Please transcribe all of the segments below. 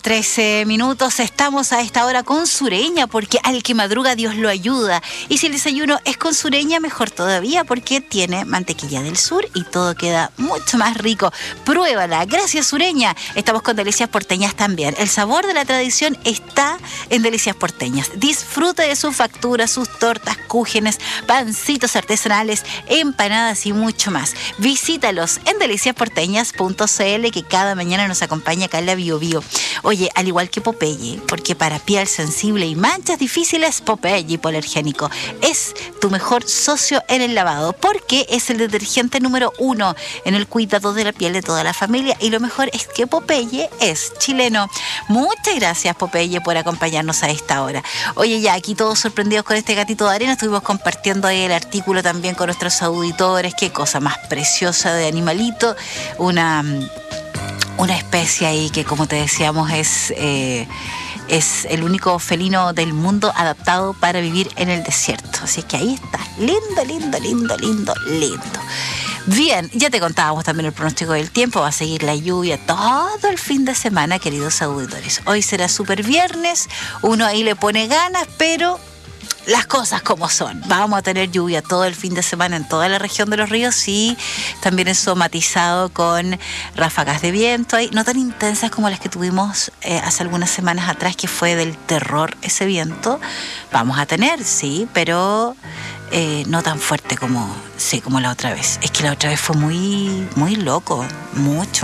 13 minutos, estamos a esta hora con Sureña, porque al que madruga Dios lo ayuda. Y si el desayuno es con Sureña, mejor todavía, porque tiene mantequilla del sur y todo queda mucho más rico. Pruébala. Gracias, Sureña. Estamos con Delicias Porteñas también. El sabor de la tradición está en Delicias Porteñas. Disfrute de sus facturas, sus tortas, cúgenes, pancitos artesanales, empanadas y mucho más. Visítalos en deliciasporteñas.cl, que cada mañana nos acompaña acá en la Bio Bio. Oye, al igual que Popeye, porque para piel sensible y manchas difíciles, Popeye hipoalergénico es tu mejor socio en el lavado, porque es el detergente número 1 en el cuidado de la piel de toda la familia, y lo mejor es que Popeye es chileno. Muchas gracias, Popeye, por acompañarnos a esta hora. Oye, ya aquí todos sorprendidos con este gatito de arena, estuvimos compartiendo ahí el artículo también con nuestros auditores. Qué cosa más preciosa de animalito, una especie ahí que, como te decíamos, es el único felino del mundo adaptado para vivir en el desierto. Así que ahí está, lindo, lindo, lindo, lindo, lindo. Bien, ya te contábamos también el pronóstico del tiempo. Va a seguir la lluvia todo el fin de semana, queridos auditores. Hoy será súper viernes, uno ahí le pone ganas, pero las cosas como son. Vamos a tener lluvia todo el fin de semana en toda la región de los ríos, y también eso matizado con ráfagas de viento, ahí, no tan intensas como las que tuvimos hace algunas semanas atrás, que fue del terror ese viento. Vamos a tener, sí, pero no tan fuerte como la otra vez. Es que la otra vez fue muy, muy loco. Mucho.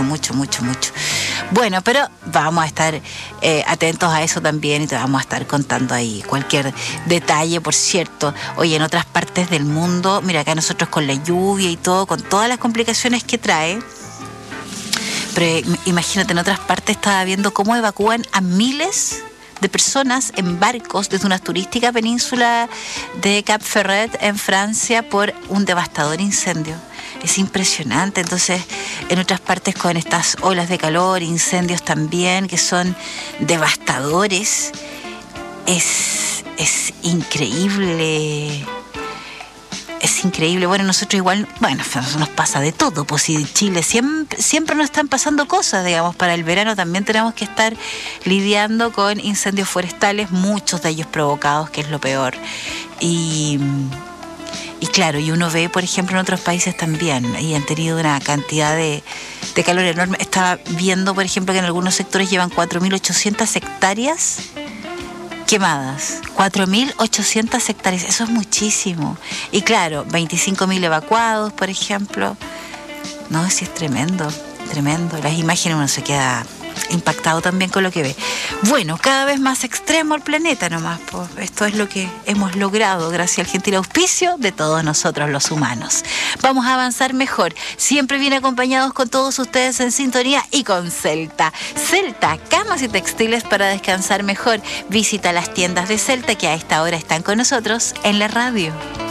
Bueno, pero vamos a estar atentos a eso también, y te vamos a estar contando ahí cualquier detalle. Por cierto, oye, en otras partes del mundo, mira, acá nosotros con la lluvia y todo, con todas las complicaciones que trae, pero imagínate, en otras partes estaba viendo cómo evacúan a miles de personas en barcos desde una turística península de Cap Ferret en Francia por un devastador incendio. Es impresionante. Entonces, en otras partes, con estas olas de calor, incendios también, que son devastadores, es increíble. Es increíble. Bueno, nosotros igual, nos pasa de todo, pues si Chile siempre nos están pasando cosas, digamos. Para el verano también tenemos que estar lidiando con incendios forestales, muchos de ellos provocados, que es lo peor. Y claro, y uno ve, por ejemplo, en otros países también, y han tenido una cantidad de calor enorme. Estaba viendo, por ejemplo, que en algunos sectores llevan 4.800 hectáreas quemadas. 4.800 hectáreas, eso es muchísimo. Y claro, 25.000 evacuados, por ejemplo. No, sí, es tremendo. Las imágenes, uno se queda impactado también con lo que ve. Bueno, cada vez más extremo el planeta nomás, pues esto es lo que hemos logrado gracias al gentil auspicio de todos nosotros los humanos. Vamos a avanzar mejor, siempre bien acompañados con todos ustedes en sintonía, y con Celta, camas y textiles para descansar mejor. Visita las tiendas de Celta, que a esta hora están con nosotros en la radio.